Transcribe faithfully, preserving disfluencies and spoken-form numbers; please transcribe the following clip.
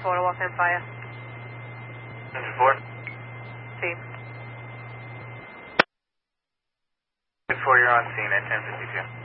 four to walk in fire. Engine four. Team. Engine four, you're on scene at ten fifty-two.